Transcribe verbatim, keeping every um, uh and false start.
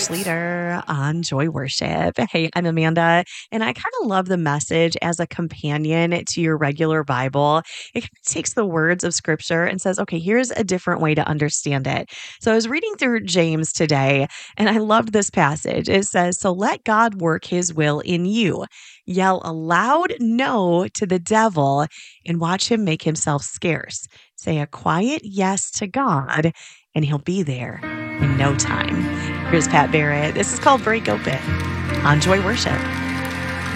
church leader on Joy Worship. Hey, I'm Amanda, and I kind of love the message as a companion to your regular Bible. It kind of takes the words of scripture and says, okay, here's a different way to understand it. So I was reading through James today, and I loved this passage. It says, so let God work his will in you. Yell a loud no to the devil and watch him make himself scarce. Say a quiet yes to God, and he'll be there in no time. Here's Pat Barrett. This is called Break Open on Joy Worship.